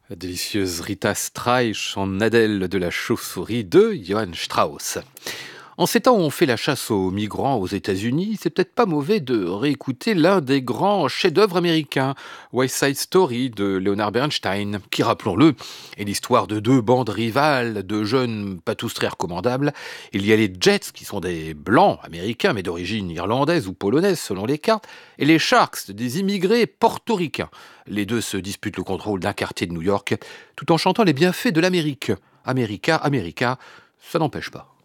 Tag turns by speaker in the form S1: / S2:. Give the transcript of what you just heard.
S1: La délicieuse Rita Streich en Adèle de la chauve-souris de Johann Strauss. En ces temps où on fait la chasse aux migrants aux États-Unis, c'est peut-être pas mauvais de réécouter l'un des grands chefs-d'œuvre américains, West Side Story de Leonard Bernstein, qui, rappelons-le, est l'histoire de deux bandes rivales de jeunes pas tous très recommandables. Il y a les Jets, qui sont des blancs américains, mais d'origine irlandaise ou polonaise selon les cartes, et les Sharks, des immigrés portoricains. Les deux se disputent le contrôle d'un quartier de New York, tout en chantant les bienfaits de l'Amérique. America, America, ça n'empêche pas.